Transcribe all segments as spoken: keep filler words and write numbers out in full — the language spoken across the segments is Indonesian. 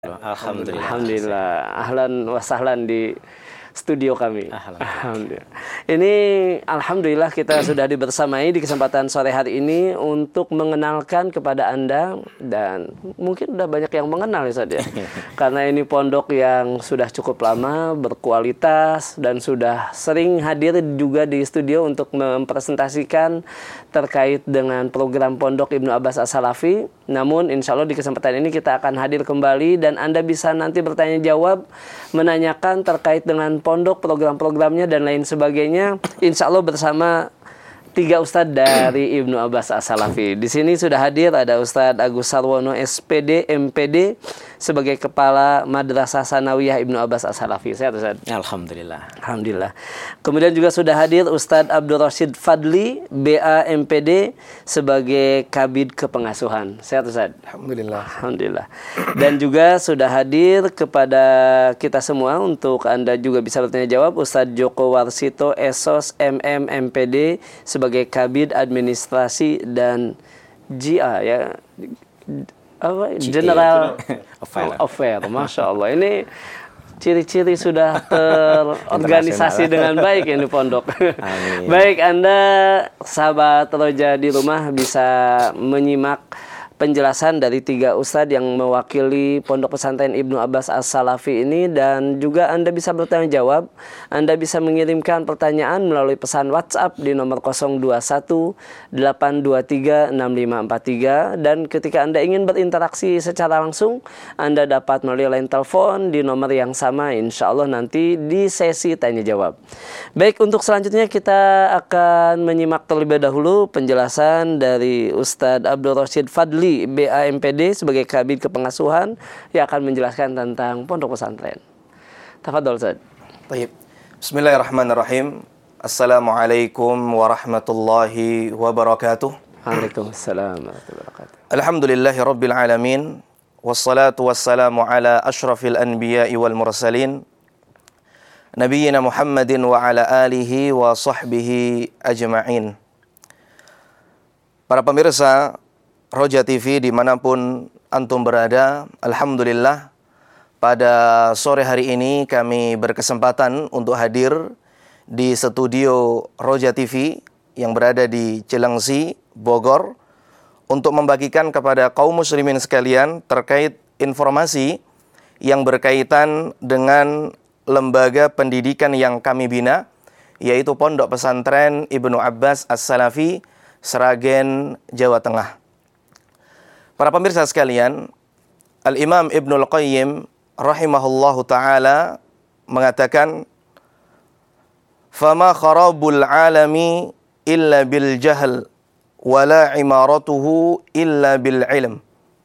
Alhamdulillah. Alhamdulillah. Ahlan wa sahlan di studio kami. Alhamdulillah. Ini alhamdulillah kita sudah dibersamai di kesempatan sore hari ini untuk mengenalkan kepada Anda, dan mungkin udah banyak yang mengenal ya Ustaz ya. Karena ini pondok yang sudah cukup lama, berkualitas, dan sudah sering hadir juga di studio untuk mempresentasikan terkait dengan program Pondok Ibnu Abbas As-Salafi. Namun insya Allah di kesempatan ini kita akan hadir kembali dan Anda bisa nanti bertanya jawab, menanyakan terkait dengan pondok, program-programnya dan lain sebagainya. Insya Allah bersama tiga Ustadz dari Ibnu Abbas As-Salafi. Di sini sudah hadir ada Ustadz Agus Sarwono S P D M P D sebagai Kepala Madrasah Sanawiyah Ibnu Abbas As-Salafi. Sehat Ustadz? Alhamdulillah. Alhamdulillah. Kemudian juga sudah hadir Ustadz Abdul Rashid Fadli B A M P D sebagai Kabid Kepengasuhan. Sehat Ustadz? Alhamdulillah. Alhamdulillah. Dan juga sudah hadir kepada kita semua untuk Anda juga bisa bertanya jawab Ustadz Joko Warsito S O S M M M P D sebagai Kabid Administrasi dan G A ya. Apa? General Affair. Affair. Masya Allah. Ini ciri-ciri sudah terorganisasi dengan baik ini pondok. Amin. Baik, Anda sahabat Roja di rumah bisa menyimak penjelasan dari tiga ustadz yang mewakili Pondok Pesantren Ibnu Abbas As-Salafi ini, dan juga Anda bisa bertanya jawab. Anda bisa mengirimkan pertanyaan melalui pesan WhatsApp di nomor nol dua satu delapan dua tiga enam lima empat tiga, dan ketika Anda ingin berinteraksi secara langsung Anda dapat melalui line telepon di nomor yang sama, insya Allah nanti di sesi tanya jawab. Baik, untuk selanjutnya kita akan menyimak terlebih dahulu penjelasan dari Ustadz Abdul Rashid Fadli B A M P D sebagai Kabid Kepengasuhan yang akan menjelaskan tentang pondok pesantren. Tafadhol Ustaz. Baik. Bismillahirrahmanirrahim. Assalamualaikum warahmatullahi wabarakatuh. Waalaikumsalam warahmatullahi wabarakatuh. Alhamdulillahirabbil alamin. Wassalatu wassalamu ala asyrafil anbiya'i wal mursalin. Nabiyyina Muhammadin wa ala alihi wa sahbihi ajma'in. Para pemirsa Roja T V dimanapun antum berada, alhamdulillah pada sore hari ini kami berkesempatan untuk hadir di studio Roja T V yang berada di Cilengsi, Bogor, untuk membagikan kepada kaum muslimin sekalian terkait informasi yang berkaitan dengan lembaga pendidikan yang kami bina, yaitu Pondok Pesantren Ibnu Abbas As-Salafi, Sragen, Jawa Tengah. Para pemirsa sekalian, Al-Imam Ibnul Qayyim rahimahullahu ta'ala mengatakan, "Fama kharabul alami illa bil jahl, wala imaratuhu illa bil ilm."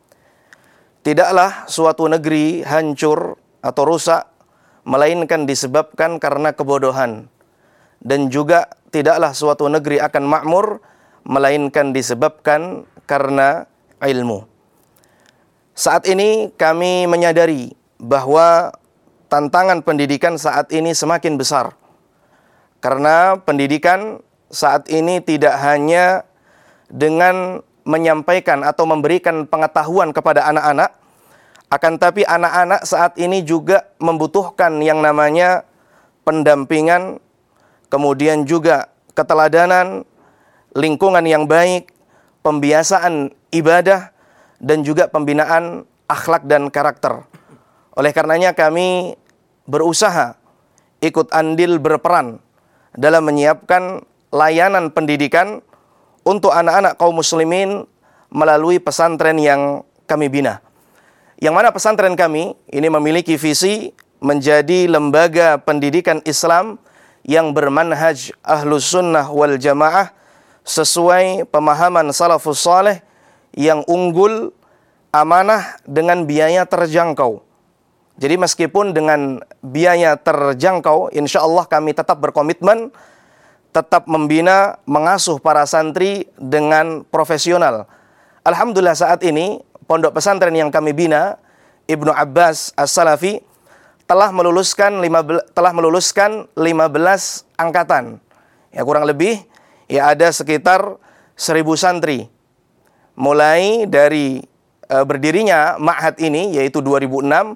Tidaklah suatu negeri hancur atau rusak, melainkan disebabkan karena kebodohan. Dan juga tidaklah suatu negeri akan makmur, melainkan disebabkan karena ilmu. Saat ini kami menyadari bahwa tantangan pendidikan saat ini semakin besar. Karena pendidikan saat ini tidak hanya dengan menyampaikan atau memberikan pengetahuan kepada anak-anak, akan tapi anak-anak saat ini juga membutuhkan yang namanya pendampingan, kemudian juga keteladanan, lingkungan yang baik, pembiasaan ibadah, dan juga pembinaan akhlak dan karakter. Oleh karenanya kami berusaha ikut andil berperan dalam menyiapkan layanan pendidikan untuk anak-anak kaum muslimin melalui pesantren yang kami bina. Yang mana pesantren kami ini memiliki visi menjadi lembaga pendidikan Islam yang bermanhaj Ahlus Sunnah wal Jamaah sesuai pemahaman salafus saleh yang unggul, amanah, dengan biaya terjangkau. Jadi meskipun dengan biaya terjangkau, insya Allah kami tetap berkomitmen, tetap membina, mengasuh para santri dengan profesional. Alhamdulillah saat ini, pondok pesantren yang kami bina, Ibnu Abbas As-Salafi, telah meluluskan lima belas, telah meluluskan lima belas angkatan. Ya kurang lebih, ya ada sekitar seribu santri. Mulai dari uh, berdirinya ma'had ini yaitu dua ribu enam,